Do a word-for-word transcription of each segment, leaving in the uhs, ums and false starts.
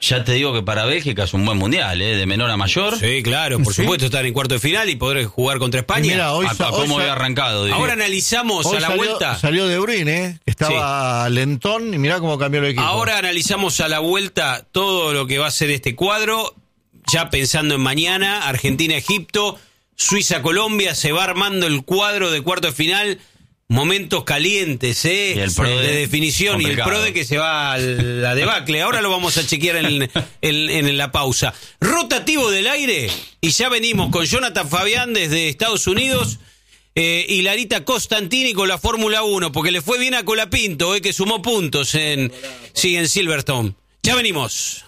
Ya te digo que para Bélgica es un buen mundial, ¿eh? De menor a mayor. Sí, claro, por ¿Sí? supuesto, estar en cuarto de final y poder jugar contra España. Y mira, hoy, a, a hoy cómo sa- había arrancado. Digo. Ahora analizamos hoy a la salió, vuelta. Salió De Bruyne, ¿eh? Estaba lentón y mirá cómo cambió el equipo. Ahora analizamos a la vuelta todo lo que va a ser este cuadro, ya pensando en mañana, Argentina-Egipto, Suiza-Colombia, se va armando el cuadro de cuarto de final, momentos calientes, ¿eh? Y el Prode, de definición, complicado. y el Prode que se va a la debacle. Ahora lo vamos a chequear en, en, en la pausa. Rotativo del aire, y ya venimos con Jonathan Fabián desde Estados Unidos. Eh, y Larita Costantini con la Fórmula uno, porque le fue bien a Colapinto, eh, que sumó puntos en, sí, en Silverstone. Ya venimos.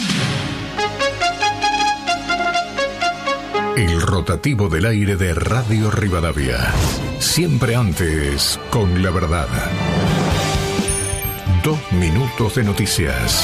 El rotativo del aire de Radio Rivadavia. Siempre antes, con la verdad. Dos minutos de noticias.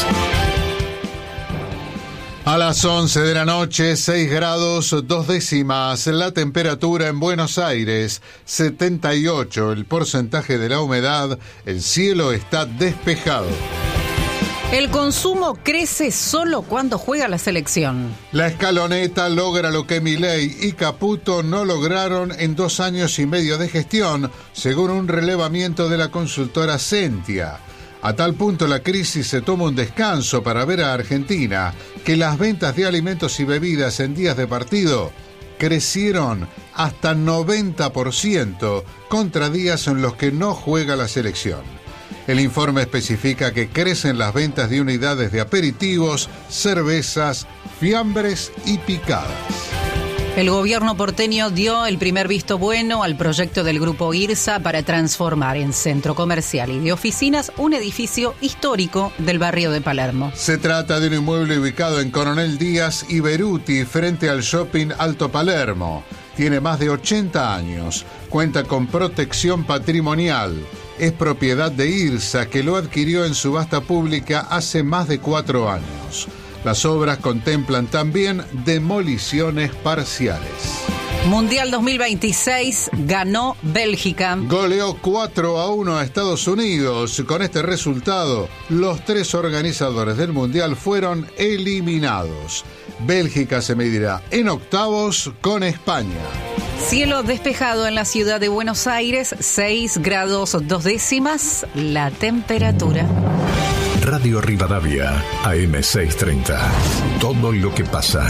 A las once de la noche, seis grados, dos décimas. La temperatura en Buenos Aires, setenta y ocho. El porcentaje de la humedad, el cielo está despejado. El consumo crece solo cuando juega la selección. La escaloneta logra lo que Milei y Caputo no lograron en dos años y medio de gestión, según un relevamiento de la consultora Sentia. A tal punto la crisis se toma un descanso para ver a Argentina, que las ventas de alimentos y bebidas en días de partido crecieron hasta noventa por ciento contra días en los que no juega la selección. El informe especifica que crecen las ventas de unidades de aperitivos, cervezas, fiambres y picadas. El gobierno porteño dio el primer visto bueno al proyecto del Grupo IRSA para transformar en centro comercial y de oficinas un edificio histórico del barrio de Palermo. Se trata de un inmueble ubicado en Coronel Díaz y Beruti, frente al shopping Alto Palermo. Tiene más de ochenta años, cuenta con protección patrimonial. Es propiedad de IRSA, que lo adquirió en subasta pública hace más de cuatro años. Las obras contemplan también demoliciones parciales. Mundial dos mil veintiséis ganó Bélgica. Goleó cuatro a uno a Estados Unidos. Con este resultado, los tres organizadores del Mundial fueron eliminados. Bélgica se medirá en octavos con España. Cielo despejado en la ciudad de Buenos Aires, seis grados dos décimas la temperatura. Radio Rivadavia, A M seiscientos treinta. Todo lo que pasa.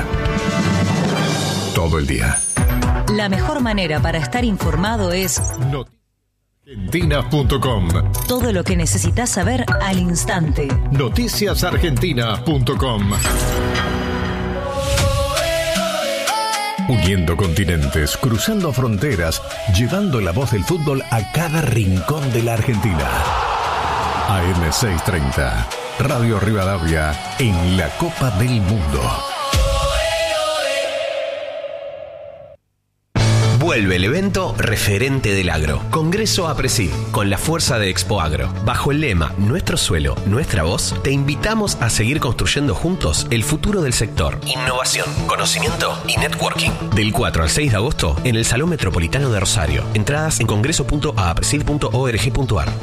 Todo el día. La mejor manera para estar informado es Argentina punto com. todo lo que necesitas saber al instante. Noticias Argentina punto com. Uniendo continentes, cruzando fronteras, llevando la voz del fútbol a cada rincón de la Argentina. A M seiscientos treinta, Radio Rivadavia en la Copa del Mundo. Vuelve el evento referente del agro. Congreso APRESID, con la fuerza de Expo Agro. Bajo el lema Nuestro suelo, nuestra voz, te invitamos a seguir construyendo juntos el futuro del sector. Innovación, conocimiento y networking. Del cuatro al seis de agosto en el Salón Metropolitano de Rosario. Entradas en congreso punto a presid punto org punto ar.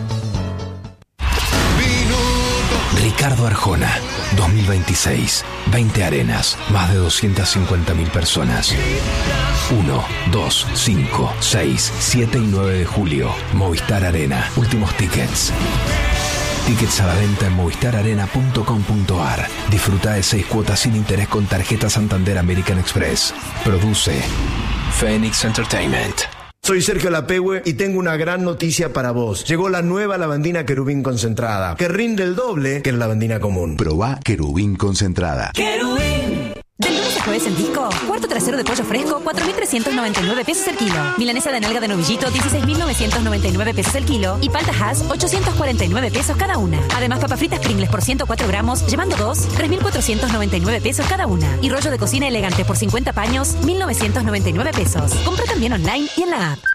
Ricardo Arjona, dos mil veintiséis, veinte arenas, más de doscientas cincuenta mil personas. uno, dos, cinco, seis, siete y nueve de julio, Movistar Arena, últimos tickets. Tickets a la venta en movistar arena punto com punto ar. Disfruta de seis cuotas sin interés con tarjeta Santander American Express. Produce Phoenix Entertainment. Soy Sergio Lapehue y tengo una gran noticia para vos. Llegó la nueva lavandina Querubín concentrada, que rinde el doble que la lavandina común. Probá Querubín concentrada. ¡Querubín! Del lunes a jueves en Disco, cuarto trasero de pollo fresco, cuatro mil trescientos noventa y nueve pesos el kilo. Milanesa de nalga de novillito, dieciséis mil novecientos noventa y nueve pesos el kilo. Y palta Hass, ochocientos cuarenta y nueve pesos cada una. Además, papas fritas Pringles por ciento cuatro gramos, llevando dos, tres mil cuatrocientos noventa y nueve pesos cada una. Y rollo de cocina elegante por cincuenta paños, mil novecientos noventa y nueve pesos. Compra también online y en la app.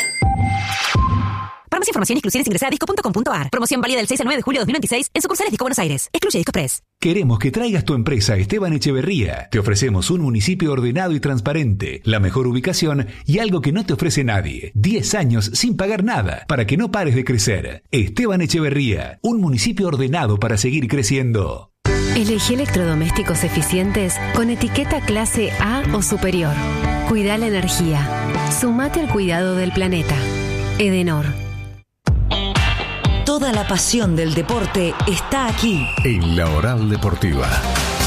Para más información y exclusiones ingresa a disco punto com punto ar. Promoción válida del seis al nueve de julio de dos mil veintiséis en sucursales Disco Buenos Aires. Excluye Disco Express. Queremos que traigas tu empresa a Esteban Echeverría. Te ofrecemos un municipio ordenado y transparente, la mejor ubicación y algo que no te ofrece nadie. diez años sin pagar nada para que no pares de crecer. Esteban Echeverría, un municipio ordenado para seguir creciendo. Elegí electrodomésticos eficientes con etiqueta clase A o superior. Cuida la energía. Sumate al cuidado del planeta. Edenor. Toda la pasión del deporte está aquí. En la Oral Deportiva.